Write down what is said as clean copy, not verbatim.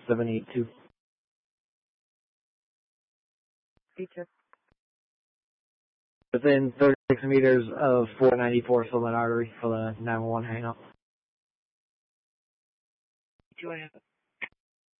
782. Feature. Within 36 meters of 494 Sylvan Artery for the 911 hang-up. Do you want to